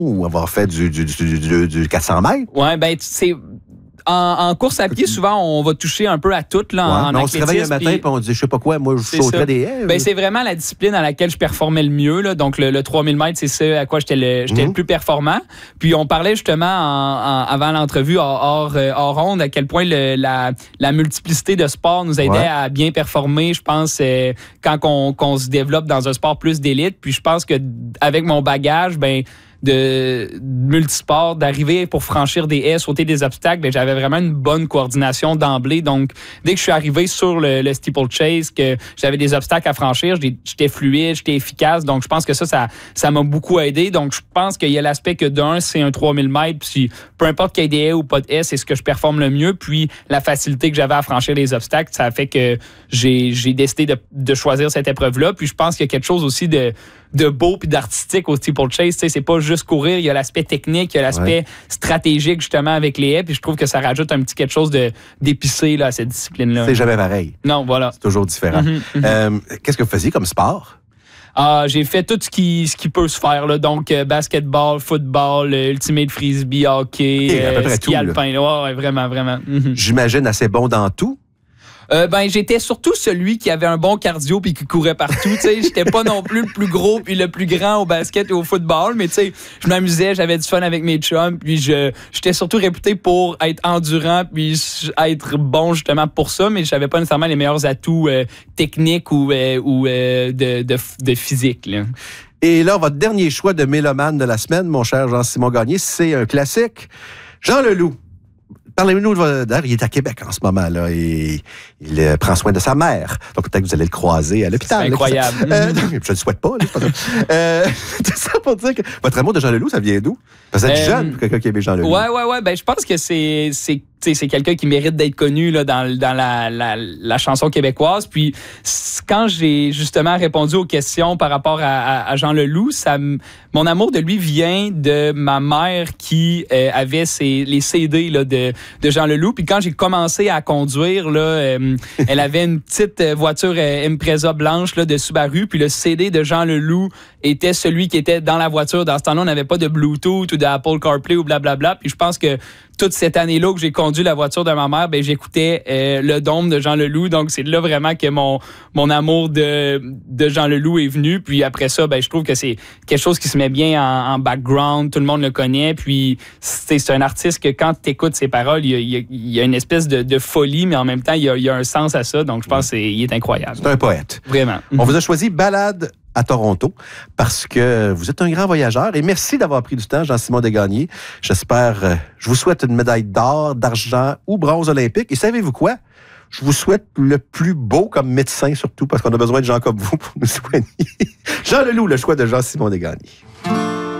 ou avoir fait du 400 mètres? Ouais, ben, c'est... En course à pied, souvent, on va toucher un peu à tout là, en athlétisme. On se réveille un matin et on dit, je sais pas quoi, moi, je sauterais des haies. Ben, c'est vraiment la discipline à laquelle je performais le mieux. Là. Donc, le 3000 mètres, c'est ça à quoi j'étais le plus performant. Puis, on parlait justement avant l'entrevue hors ronde à quel point la multiplicité de sports nous aidait à bien performer, je pense, quand on se développe dans un sport plus d'élite. Puis, je pense qu'avec mon bagage, ben de multisport, d'arriver pour franchir des haies, sauter des obstacles, ben, j'avais vraiment une bonne coordination d'emblée. Donc, dès que je suis arrivé sur le steeplechase, que j'avais des obstacles à franchir, j'étais fluide, j'étais efficace. Donc, je pense que ça m'a beaucoup aidé. Donc, je pense qu'il y a l'aspect que d'un, c'est un 3000 mètres, puis peu importe qu'il y ait des haies ou pas de haies, c'est ce que je performe le mieux. Puis, la facilité que j'avais à franchir les obstacles, ça a fait que j'ai décidé de choisir cette épreuve-là. Puis, je pense qu'il y a quelque chose aussi de beau puis d'artistique au steeplechase. Tu sais, c'est pas juste courir, il y a l'aspect technique, il y a l'aspect stratégique justement avec les haies, puis je trouve que ça rajoute un petit quelque chose d'épicé là, à cette discipline-là. C'est jamais pareil. Non, voilà. C'est toujours différent. Qu'est-ce que vous faisiez comme sport? J'ai fait tout ce qui peut se faire. Là. Donc, basketball, football, ultimate frisbee, hockey, à peu près ski tout, alpin. Ouais, vraiment, vraiment. J'imagine assez bon dans tout. Ben, j'étais surtout celui qui avait un bon cardio puis qui courait partout. J'étais pas non plus le plus gros puis le plus grand au basket et au football, mais je m'amusais, j'avais du fun avec mes chums, puis j'étais surtout réputé pour être endurant puis être bon justement pour ça, mais j'avais pas nécessairement les meilleurs atouts techniques ou de physique. Là. Et là, votre dernier choix de mélomane de la semaine, mon cher Jean-Simon Gagné, c'est un classique. Jean Leloup. Parlez-nous d'ailleurs, il est à Québec en ce moment là et il prend soin de sa mère. Donc peut-être que vous allez le croiser à l'hôpital. C'est incroyable. Je ne le souhaite pas. Là, tout ça pour dire que votre amour de Jean Leloup, ça vient d'où? Vous êtes jeune pour quelqu'un qui aime Jean Leloup. Ouais. Ben je pense que c'est quelqu'un qui mérite d'être connu là, dans la chanson québécoise. Puis quand j'ai justement répondu aux questions par rapport à Jean Leloup, mon amour de lui vient de ma mère qui avait les CD là, de Jean Leloup. Puis quand j'ai commencé à conduire, là, elle avait une petite voiture Impreza blanche là, de Subaru. Puis le CD de Jean Leloup était celui qui était dans la voiture. Dans ce temps-là, on n'avait pas de Bluetooth ou d'Apple CarPlay ou blablabla. Puis je pense que toute cette année-là que j'ai conduit la voiture de ma mère, ben j'écoutais le Dôme de Jean Leloup. Donc, c'est là vraiment que mon amour de Jean Leloup est venu. Puis après ça, ben je trouve que c'est quelque chose qui se met bien en background. Tout le monde le connaît. Puis, c'est un artiste que quand tu écoutes ses paroles, il y a une espèce de folie, mais en même temps, il y a un sens à ça. Donc, je pense qu'il est incroyable. C'est un poète. Vraiment. On vous a choisi Balade à Toronto parce que vous êtes un grand voyageur et merci d'avoir pris du temps, Jean-Simon Desgagnés. J'espère, je vous souhaite une médaille d'or, d'argent ou bronze olympique. Et savez-vous quoi? Je vous souhaite le plus beau comme médecin surtout parce qu'on a besoin de gens comme vous pour nous soigner. Jean Leloup, le choix de Jean-Simon Desgagnés.